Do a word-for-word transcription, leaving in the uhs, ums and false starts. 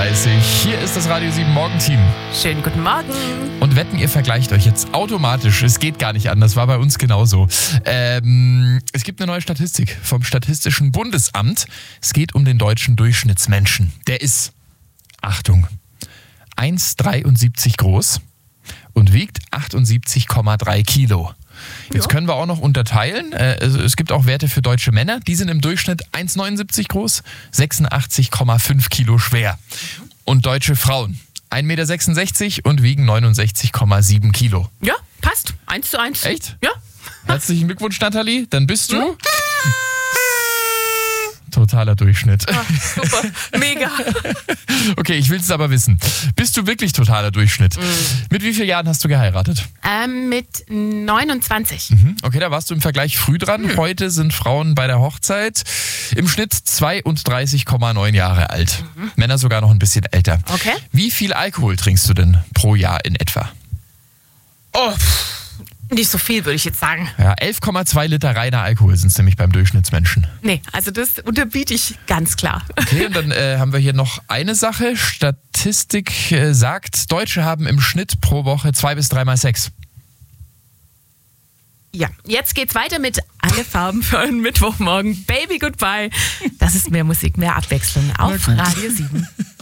dreißig. Hier ist das Radio sieben Morgenteam. Schönen guten Morgen. Und wetten, ihr vergleicht euch jetzt automatisch. Es geht gar nicht anders, war bei uns genauso. Ähm, es gibt eine neue Statistik vom Statistischen Bundesamt. Es geht um den deutschen Durchschnittsmenschen. Der ist, Achtung, eins Komma dreiundsiebzig groß und wiegt achtundsiebzig Komma drei Kilo. Jetzt Ja. können wir auch noch unterteilen. Äh, also es gibt auch Werte für deutsche Männer. Die sind im Durchschnitt eins Komma neunundsiebzig groß, sechsundachtzig Komma fünf Kilo schwer. Und deutsche Frauen ein Meter sechsundsechzig und wiegen neunundsechzig Komma sieben Kilo. Ja, passt. Eins zu eins. Echt? Ja. Herzlichen Glückwunsch, Nathalie. Dann bist du totaler Durchschnitt. Ah, super. Mega. Okay, ich will es aber wissen. Bist du wirklich totaler Durchschnitt? Mhm. Mit wie vielen Jahren hast du geheiratet? Ähm, mit neunundzwanzig. Mhm. Okay, da warst du im Vergleich früh dran. Hm. Heute sind Frauen bei der Hochzeit im Schnitt zweiunddreißig Komma neun Jahre alt. Mhm. Männer sogar noch ein bisschen älter. Okay. Wie viel Alkohol trinkst du denn pro Jahr in etwa? Oh, pff, nicht so viel, würde ich jetzt sagen. Ja, elf Komma zwei Liter reiner Alkohol sind es nämlich beim Durchschnittsmenschen. Nee, also das unterbiete ich ganz klar. Okay, und dann äh, haben wir hier noch eine Sache. Statistik äh, sagt, Deutsche haben im Schnitt pro Woche zwei bis dreimal Sex. Ja, jetzt geht's weiter mit Alle Farben für einen Mittwochmorgen. Baby Goodbye. Das ist mehr Musik, mehr Abwechslung auf Na gut. Radio sieben.